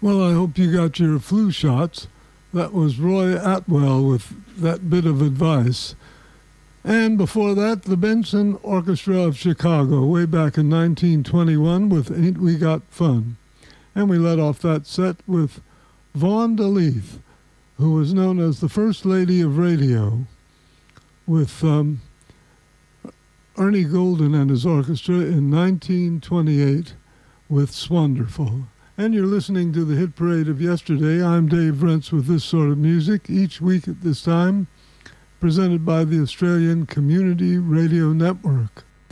Well, I hope you got your flu shots. That was Roy Atwell with that bit of advice. And before that, the Benson Orchestra of Chicago, way back in 1921 with Ain't We Got Fun. And we let off that set with Vaughn DeLeath, who was known as the First Lady of Radio, with Ernie Golden and his orchestra in 1928 with Swonderful. And you're listening to the Hit Parade of Yesterday. I'm Dave Rentz with this sort of music each week at this time, presented by the Australian Community Radio Network.